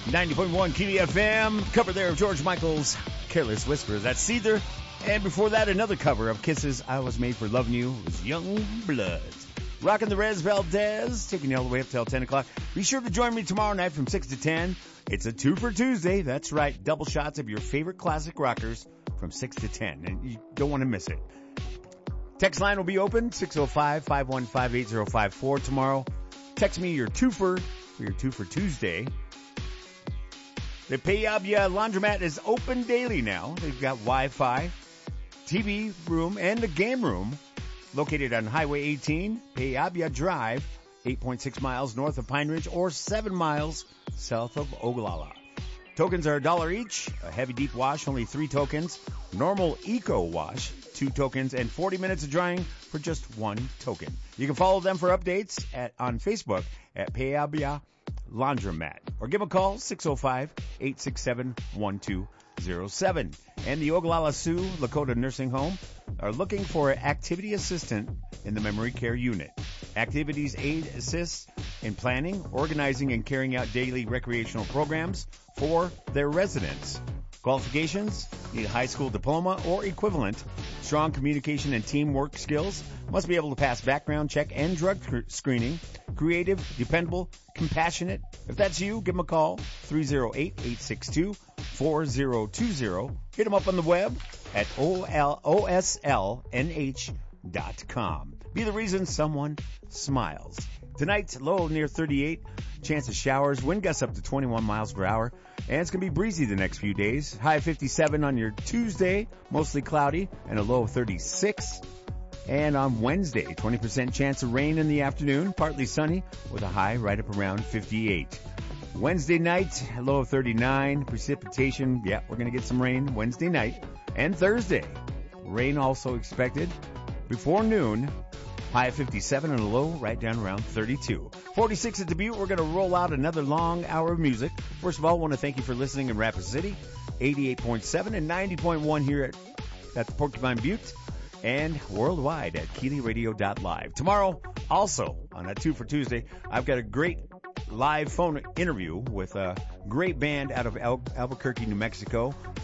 90.1 Keely FM. Cover there of George Michael's Careless Whisper. That's Seether. And before that, another cover of Kiss's I Was Made for Loving You was Young Bloods. Rocking the Rez Valdez, taking you all the way up till 10 o'clock. Be sure to join me tomorrow night from 6 to 10. It's a 2 for Tuesday. That's right. Double shots of your favorite classic rockers from 6 to 10. And you don't want to miss it. Text line will be open, 605-515-8054 tomorrow. Text me your twofer for your 2 for Tuesday. The Payabia Laundromat is open daily now. They've got Wi-Fi, TV room, and a game room located on Highway 18, Payabia Drive, 8.6 miles north of Pine Ridge or 7 miles south of Oglala. Tokens are $1 each. A heavy deep wash, only 3 tokens. Normal eco wash, 2 tokens, and 40 minutes of drying for just 1 token. You can follow them for updates on Facebook at Payabia Laundromat or give a call 605-867-1207. And the Oglala Sioux Lakota Nursing Home are looking for an activity assistant in the memory care unit. Activities aid assists in planning, organizing, and carrying out daily recreational programs for their residents. Qualifications: need a high school diploma or equivalent. Strong communication and teamwork skills. Must be able to pass background check and drug screening. Creative, dependable, compassionate. If that's you, give them a call, 308-862-4020. Hit them up on the web at oslnh.com. Be the reason someone smiles. Tonight, low near 38. Chance of showers. Wind gusts up to 21 miles per hour. And it's going to be breezy the next few days. High 57 on your Tuesday. Mostly cloudy. And a low of 36. And on Wednesday, 20% chance of rain in the afternoon. Partly sunny with a high right up around 58. Wednesday night, low of 39. Precipitation. Yeah, we're going to get some rain Wednesday night. And Thursday, rain also expected before noon. High of 57 and a low right down around 32. 46 at Dubuque. We're going to roll out another long hour of music. First of all, I want to thank you for listening in Rapid City, 88.7 and 90.1 here at the Porcupine Butte, and worldwide at KeelyRadio.live. Tomorrow, also on that 2 for Tuesday, I've got a great live phone interview with a great band out of Albuquerque, New Mexico.